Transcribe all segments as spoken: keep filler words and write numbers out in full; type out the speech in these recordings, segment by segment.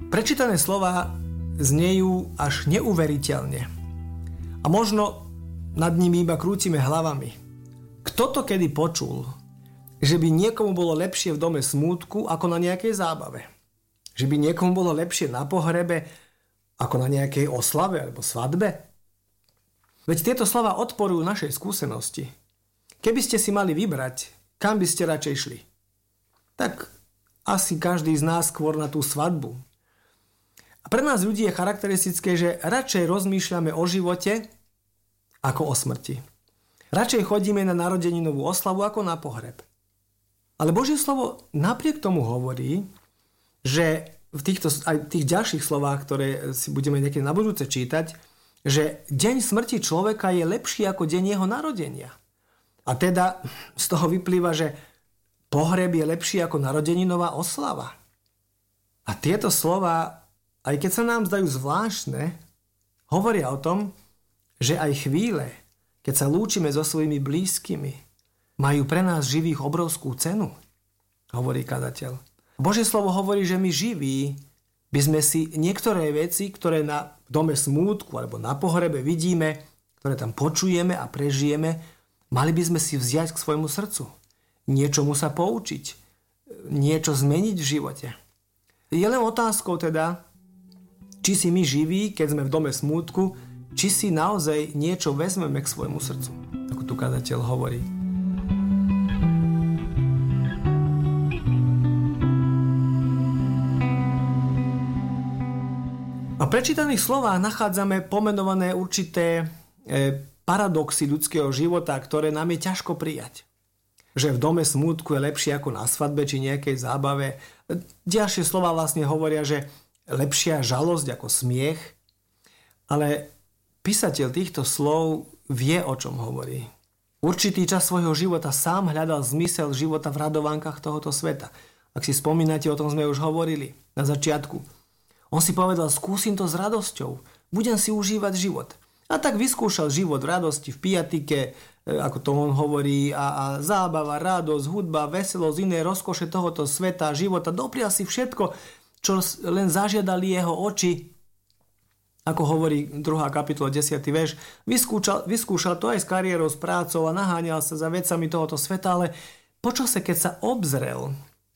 Prečítané slova znejú až neuveriteľne. A možno nad nimi iba krútime hlavami. Kto to kedy počul, že by niekomu bolo lepšie v dome smútku ako na nejakej zábave? Že by niekomu bolo lepšie na pohrebe ako na nejakej oslave alebo svadbe? Veď tieto slova odporujú našej skúsenosti. Keby ste si mali vybrať, kam by ste radšej šli, tak asi každý z nás skôr na tú svadbu. A pre nás ľudí je charakteristické, že radšej rozmýšľame o živote ako o smrti. Radšej chodíme na narodeninovú oslavu ako na pohreb. Ale Božie slovo napriek tomu hovorí, že v týchto, aj tých ďalších slovách, ktoré si budeme niekedy na budúce čítať, že deň smrti človeka je lepší ako deň jeho narodenia. A teda z toho vyplýva, že pohreb je lepší ako narodeninová oslava. A tieto slova, aj keď sa nám zdajú zvláštne, hovoria o tom, že aj chvíle, keď sa lúčime so svojimi blízkymi, majú pre nás živých obrovskú cenu, hovorí kazateľ. Božie slovo hovorí, že my živí by sme si niektoré veci, ktoré na dome smútku alebo na pohrebe vidíme, ktoré tam počujeme a prežijeme, mali by sme si vziať k svojmu srdcu. Niečomu sa poučiť, niečo zmeniť v živote. Je len otázkou teda, či si my živí, keď sme v dome smútku, či si naozaj niečo vezmeme k svojmu srdcu, ako tu kazateľ hovorí. A v prečítaných slovách nachádzame pomenované určité e, paradoxy ľudského života, ktoré nám je ťažko prijať. Že v dome smútku je lepšie ako na svadbe či nejakej zábave. Ďalšie slova vlastne hovoria, že lepšia žalosť ako smiech. Ale písateľ týchto slov vie, o čom hovorí. Určitý čas svojho života sám hľadal zmysel života v radovánkach tohoto sveta. Ak si spomínate, o tom sme už hovorili na začiatku. On si povedal, skúsim to s radosťou, budem si užívať život. A tak vyskúšal život v radosti, v pijatike, ako to on hovorí, a, a zábava, radosť, hudba, veselosť, iné rozkoše tohoto sveta, života. Doprial si všetko, čo len zažiadali jeho oči. Ako hovorí druhá kapitola, desiaty verš, vyskúšal, vyskúšal to aj s kariérou, s prácou a naháňal sa za vecami tohoto sveta, ale počase, keď sa obzrel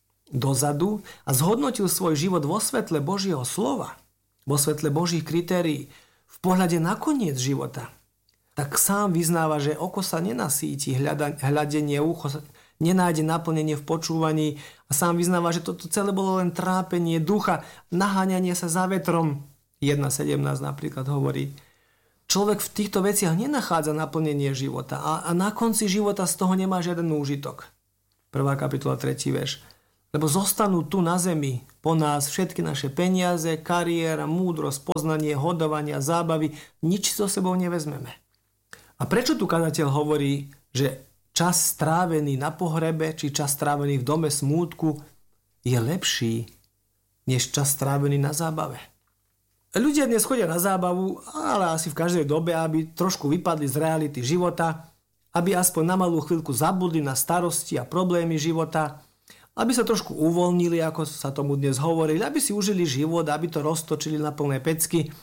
dozadu a zhodnotil svoj život vo svetle Božieho slova, vo svetle Božích kritérií, v pohľade na koniec života, tak sám vyznáva, že oko sa nenasíti hľada, hľadenie, ucho sa nenájde naplnenie v počúvaní a sám vyznáva, že toto celé bolo len trápenie ducha, naháňanie sa za vetrom. jedna sedemnásť napríklad hovorí. Človek v týchto veciach nenachádza naplnenie života a, a na konci života z toho nemá žiaden úžitok. prvá kapitola, tretí verš. Lebo zostanú tu na zemi po nás všetky naše peniaze, kariéra, múdrosť, poznanie, hodovania, zábavy. Nič so sebou nevezmeme. A prečo tu kazateľ hovorí, že čas strávený na pohrebe či čas strávený v dome smútku je lepší než čas strávený na zábave? Ľudia dnes chodia na zábavu, ale asi v každej dobe, aby trošku vypadli z reality života, aby aspoň na malú chvíľku zabudli na starosti a problémy života, aby sa trošku uvoľnili, ako sa tomu dnes hovorili, aby si užili život, aby to roztočili na plné pecky.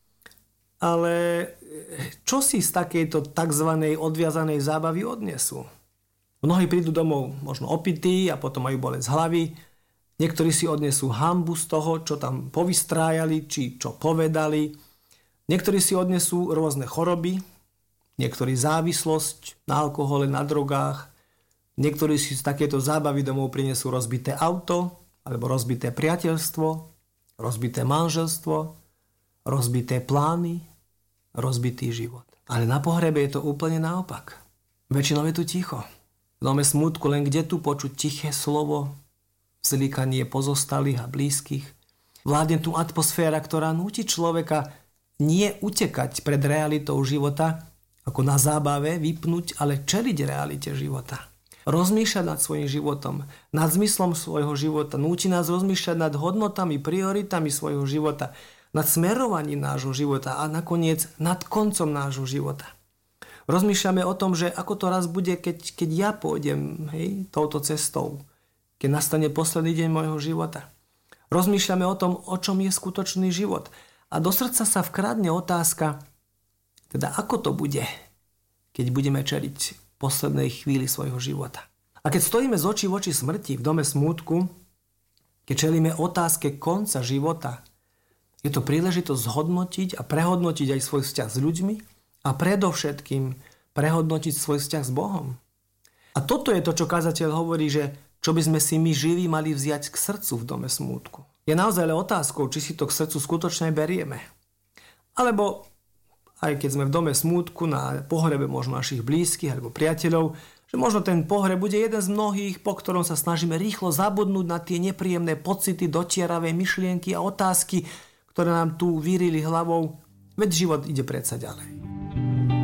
Ale čo si z takejto tzv. Odviazanej zábavy odnesú? Mnohí prídu domov možno opití a potom majú bolesť hlavy. Niektorí si odnesú hanbu z toho, čo tam povystrájali, či čo povedali. Niektorí si odnesú rôzne choroby, niektorí závislosť na alkohole, na drogách. Niektorí si z takéto zábavy domov prinesú rozbité auto, alebo rozbité priateľstvo, rozbité manželstvo, rozbité plány, rozbitý život. Ale na pohrebe je to úplne naopak. Väčšinou je tu ticho. V dome smútku len kde tu počuť tiché slovo, vzlikanie pozostalých a blízkych. Vládne tu atmosféra, ktorá núti človeka nie utekať pred realitou života, ako na zábave vypnúť, ale čeliť realite života. Rozmýšľať nad svojím životom, nad zmyslom svojho života, núti nás rozmýšľať nad hodnotami, prioritami svojho života, nad smerovaním nášho života a nakoniec nad koncom nášho života. Rozmýšľame o tom, že ako to raz bude, keď, keď ja pôjdem hej, touto cestou, keď nastane posledný deň môjho života. Rozmýšľame o tom, o čom je skutočný život. A do srdca sa vkradne otázka, teda ako to bude, keď budeme čeliť poslednej chvíli svojho života. A keď stojíme z očí v oči smrti v dome smútku, keď čelíme otázke konca života, je to príležitosť zhodnotiť a prehodnotiť aj svoj vzťah s ľuďmi a predovšetkým prehodnotiť svoj vzťah s Bohom. A toto je to, čo kazateľ hovorí, že čo by sme si my živí mali vziať k srdcu v dome smútku. Je naozaj ale otázkou, či si to k srdcu skutočne berieme. Alebo aj keď sme v dome smútku na pohrebe možno našich blízkych alebo priateľov, že možno ten pohreb bude jeden z mnohých, po ktorom sa snažíme rýchlo zabudnúť na tie nepríjemné pocity, dotieravé myšlienky a otázky, ktoré nám tu vyrili hlavou, veď život ide predsa ďalej.